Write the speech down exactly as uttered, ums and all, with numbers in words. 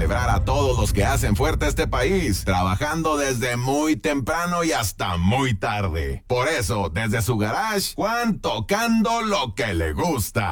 celebrar a todos los que hacen fuerte este país, trabajando desde muy temprano y hasta muy tarde. Por eso, desde su garage, Juan tocando lo que le gusta.